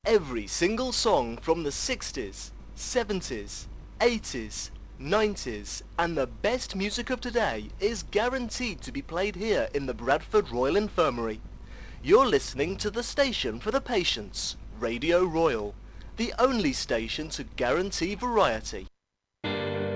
Every single song from the 60s, 70s, 80s, 90s and the best music of today is guaranteed to be played here in the Bradford Royal Infirmary. You're listening to the station for the patients, Radio Royal, the only station to guarantee variety.